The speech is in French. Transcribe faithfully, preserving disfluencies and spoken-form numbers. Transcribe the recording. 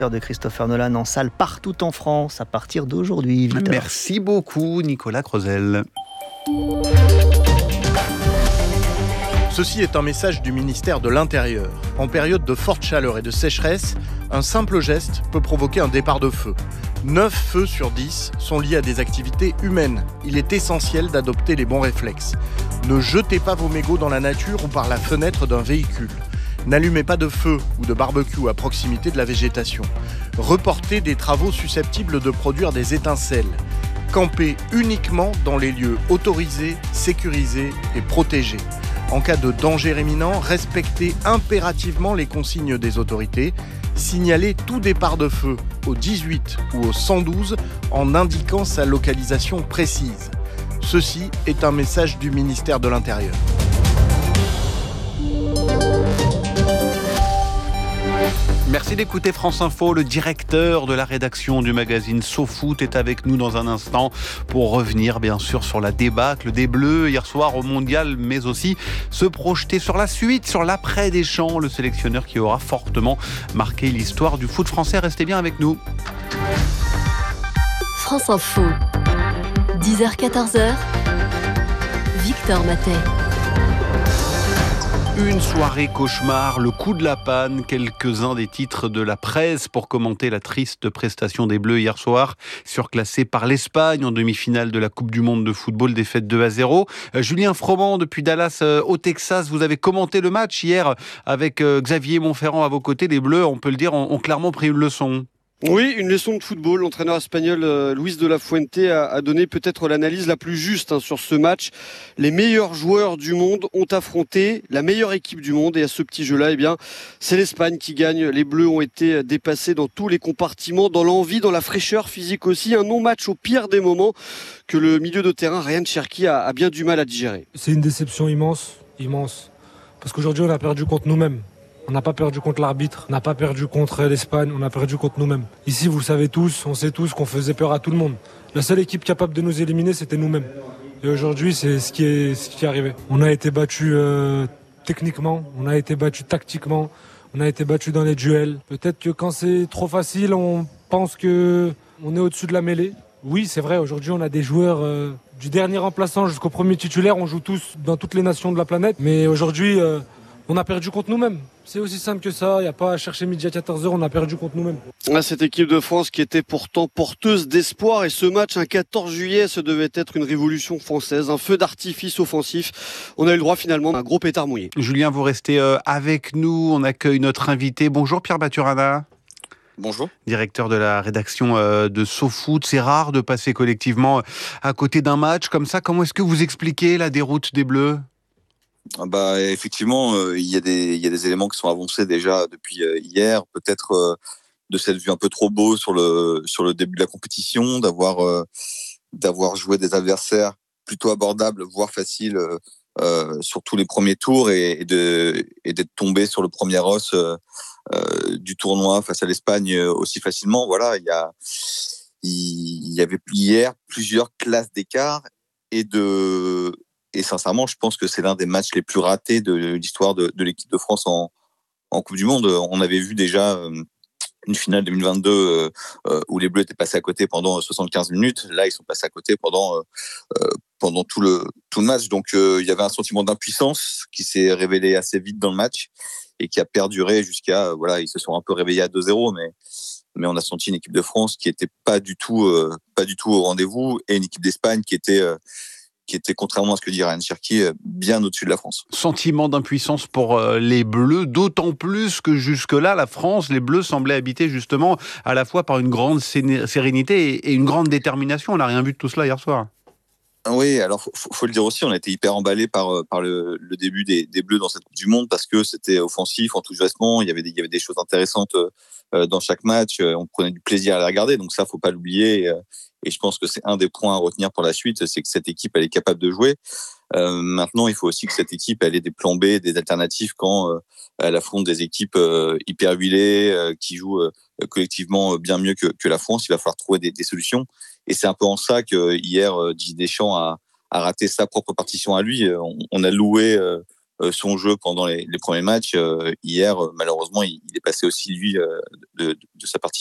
de Christopher Nolan en salle partout en France à partir d'aujourd'hui. Victor. Merci beaucoup Nicolas Crozel. Ceci est un message du ministère de l'Intérieur. En période de forte chaleur et de sécheresse, un simple geste peut provoquer un départ de feu. neuf feux sur dix sont liés à des activités humaines. Il est essentiel d'adopter les bons réflexes. Ne jetez pas vos mégots dans la nature ou par la fenêtre d'un véhicule. N'allumez pas de feu ou de barbecue à proximité de la végétation. Reportez des travaux susceptibles de produire des étincelles. Campez uniquement dans les lieux autorisés, sécurisés et protégés. En cas de danger imminent, respectez impérativement les consignes des autorités. Signalez tout départ de feu au dix-huit ou au cent douze en indiquant sa localisation précise. Ceci est un message du ministère de l'Intérieur. Merci d'écouter France Info. Le directeur de la rédaction du magazine SoFoot est avec nous dans un instant pour revenir bien sûr sur la débâcle des Bleus hier soir au Mondial, mais aussi se projeter sur la suite, sur l'après Deschamps, le sélectionneur qui aura fortement marqué l'histoire du foot français. Restez bien avec nous. France Info, dix heures quatorze heures, Victor Matet. Une soirée cauchemar, le coup de la panne, quelques-uns des titres de la presse pour commenter la triste prestation des Bleus hier soir, surclassés par l'Espagne en demi-finale de la Coupe du Monde de football, défaite deux à zéro. Euh, Julien Froment, depuis Dallas euh, au Texas, vous avez commenté le match hier avec euh, Xavier Monferrand à vos côtés. Les Bleus, on peut le dire, ont, ont clairement pris une leçon. Oui, une leçon de football. L'entraîneur espagnol euh, Luis de la Fuente a, a donné peut-être l'analyse la plus juste hein, sur ce match. Les meilleurs joueurs du monde ont affronté la meilleure équipe du monde et à ce petit jeu-là, eh bien, c'est l'Espagne qui gagne. Les Bleus ont été dépassés dans tous les compartiments, dans l'envie, dans la fraîcheur physique aussi. Un non-match au pire des moments que le milieu de terrain, Ryan Cherki, a, a bien du mal à digérer. C'est une déception immense, immense. Parce qu'aujourd'hui, on a perdu contre nous-mêmes. On n'a pas perdu contre l'arbitre, on n'a pas perdu contre l'Espagne, on a perdu contre nous-mêmes. Ici, vous le savez tous, on sait tous qu'on faisait peur à tout le monde. La seule équipe capable de nous éliminer, c'était nous-mêmes. Et aujourd'hui, c'est ce qui est, ce qui est arrivé. On a été battus euh, techniquement, on a été battus tactiquement, on a été battus dans les duels. Peut-être que quand c'est trop facile, on pense qu'on est au-dessus de la mêlée. Oui, c'est vrai, aujourd'hui, on a des joueurs euh, du dernier remplaçant jusqu'au premier titulaire. On joue tous dans toutes les nations de la planète. Mais aujourd'hui... Euh, On a perdu contre nous-mêmes. C'est aussi simple que ça. Il n'y a pas à chercher midi à quatorze heures. On a perdu contre nous-mêmes. Cette équipe de France qui était pourtant porteuse d'espoir. Et ce match, un quatorze juillet, ce devait être une révolution française. Un feu d'artifice offensif. On a eu le droit finalement d'un gros pétard mouillé. Julien, vous restez avec nous. On accueille notre invité. Bonjour Pierre Baturana. Bonjour. Directeur de la rédaction de SoFoot. C'est rare de passer collectivement à côté d'un match comme ça. Comment est-ce que vous expliquez la déroute des Bleus ? Bah, effectivement, euh, il y a des, il y a des éléments qui sont avancés déjà depuis euh, hier. Peut-être euh, de cette vue un peu trop beau sur le, sur le début de la compétition, d'avoir, euh, d'avoir joué des adversaires plutôt abordables, voire faciles, euh, euh, sur tous les premiers tours et, et, de, et d'être tombé sur le premier os euh, euh, du tournoi face à l'Espagne aussi facilement. Voilà, il y a, il y avait hier plusieurs classes d'écart et de, Et sincèrement, je pense que c'est l'un des matchs les plus ratés de l'histoire de, de l'équipe de France en, en Coupe du Monde. On avait vu déjà euh, une finale deux mille vingt-deux euh, où les Bleus étaient passés à côté pendant soixante-quinze minutes. Là, ils sont passés à côté pendant, euh, pendant tout, le, tout le match. Donc, euh, il y avait un sentiment d'impuissance qui s'est révélé assez vite dans le match et qui a perduré jusqu'à... Voilà, ils se sont un peu réveillés à deux zéro, mais, mais on a senti une équipe de France qui n'était pas du tout, euh, pas du tout au rendez-vous et une équipe d'Espagne qui était... Euh, qui était, contrairement à ce que dit Ryan Cherki, bien au-dessus de la France. Sentiment d'impuissance pour euh, les Bleus, d'autant plus que jusque-là, la France, les Bleus semblaient habiter justement à la fois par une grande sérénité et une grande détermination. On n'a rien vu de tout cela hier soir. Oui, alors faut, faut le dire aussi, on a été hyper emballé par par le, le début des, des Bleus dans cette Coupe du Monde parce que c'était offensif, enthousiasmant, il y avait des, il y avait des choses intéressantes euh, dans chaque match, on prenait du plaisir à les regarder, donc ça faut pas l'oublier. Et, et je pense que c'est un des points à retenir pour la suite, c'est que cette équipe elle est capable de jouer. Euh, maintenant, il faut aussi que cette équipe elle ait des plans B, des alternatives quand euh, elle affronte des équipes euh, hyper huilées euh, qui jouent euh, collectivement bien mieux que, que la France. Il va falloir trouver des, des solutions. Et c'est un peu en ça que hier, Didier Deschamps a, a raté sa propre partition à lui. On, on a loué euh, euh, son jeu pendant les, les premiers matchs. Euh, hier, malheureusement, il, il est passé aussi lui euh, de, de, de sa partie.